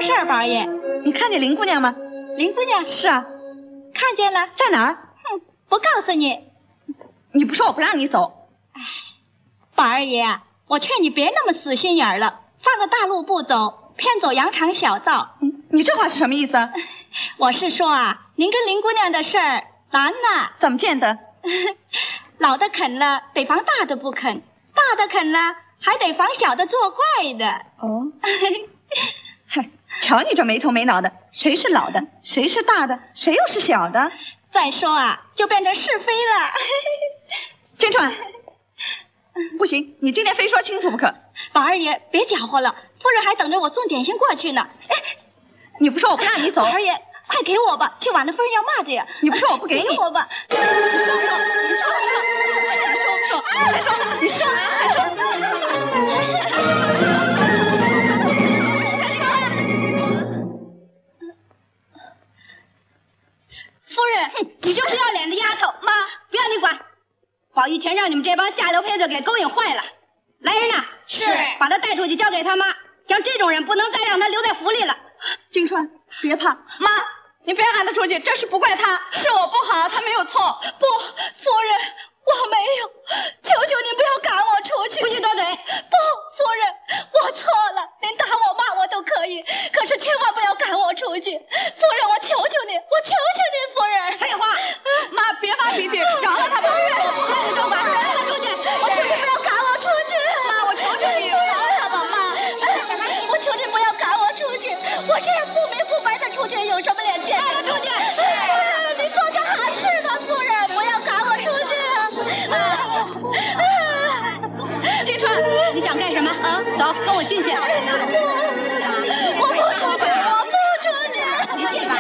事儿，宝儿爷？ 你看见林姑娘吗？ 林姑娘？ 是啊， 看见了。 在哪儿？ 不告诉你。 你不说我不让你走。 哎，宝儿爷啊，我劝你别那么死心眼了，放着大路不走，偏走羊肠小道。 你这话是什么意思啊？ 我是说啊，您跟林姑娘的事儿难呐。 怎么见得？ 老的肯了，得防大的不肯；大的肯了，还得防小的作怪的。 哦，嗨，瞧你这没头没脑的，谁是老的，谁是大的，谁又是小的？ 再说啊，就变成是非了。 金川，不行，你今天非说清楚不可。 宝二爷，别搅和了，夫人还等着我送点心过去呢。哎， 你不说我不让你走。 宝二爷，快给我吧，去晚了夫人要骂的呀。 你不说我不给你。 给我吧。你说， 你说。 夫人，你这不要脸的丫头！妈，不要你管，宝玉全让你们这帮下流胚子给勾引坏了。来人呐！ 是， 把他带出去交给他妈。像这种人不能再让他留在府里了。 金川，别怕，妈，你别喊他出去，这事不怪他，是我不好，他没有错。 不，夫人，我没有，求求您不要赶我出去。 不许多嘴！ 不，夫人，我错了，您打我骂我都可以，可是千万不要赶我出去。夫人，我求求您，我求求您，夫人。 废话， 妈，别发脾气，饶了他吧。 让你这管，让他出去！ 我求您不要赶我出去。 妈，我求求你，饶了他吧，妈。 我求您不要赶我出去，我这样不明不白的出去有什么脸见？ 让他出去！ 你做个好事吧，夫人，不要赶我出去啊！ 金川，你想干什么啊？走，跟我进去。 我不出去，我不出去。 你进吧。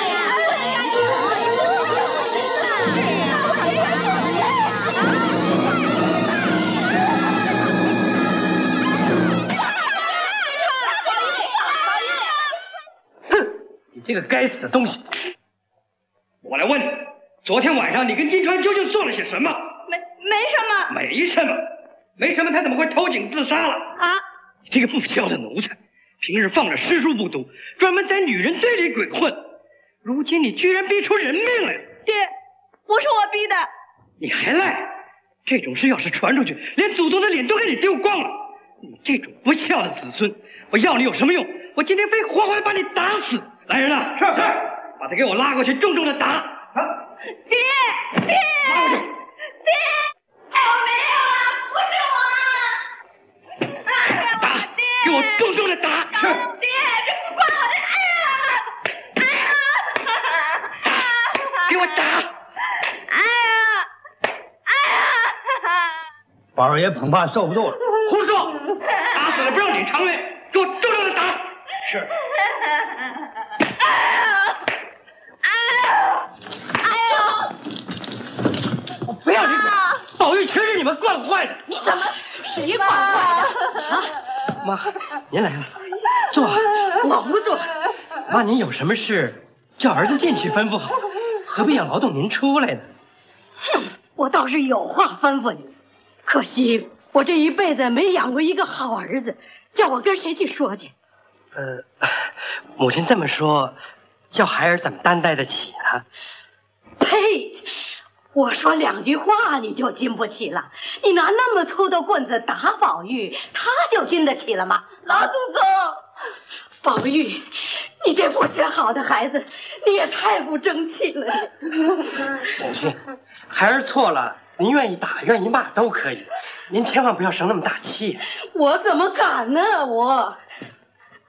你这个该死的东西！我来问你，昨天晚上你跟金川究竟做了些什么？ 没什么。 没什么，他怎么会偷井自杀了？ 啊！ 你这个不孝的奴才，平日放着诗书不读，专门在女人堆里鬼混，如今你居然逼出人命来了！ 爹，不是我逼的。 你还赖？这种事要是传出去，连祖宗的脸都给你丢光了。你这种不孝的子孙，我要你有什么用？我今天非活活的把你打死！来人啊！是，把他给我拉过去，重重的打！啊！ 爹， 拉过去！ 爹，我没有啊，不是我。 打！给我重重的打！是。 爹，这不关我的。哎呀！ 给我打！ 宝二爷恐怕受不住了。 胡说！打死了不让领偿命，给我重重的打！是。我不要你管，宝玉全是你们惯坏的。 你怎么谁惯坏的？啊！ 妈，您来了，坐。 我不坐。 妈，您有什么事叫儿子进去吩咐好，何必要劳动您出来呢？ 哼，我倒是有话吩咐你，可惜我这一辈子没养过一个好儿子，叫我跟谁去说去？ 母亲这么说，叫孩儿怎么担待得起呢？ 呸！我说两句话你就经不起了，你拿那么粗的棍子打宝玉，他就经得起了吗？老祖宗，宝玉，你这不学好的孩子，你也太不争气了。 母亲，孩儿错了，您愿意打愿意骂都可以，您千万不要生那么大气。 我怎么敢呢？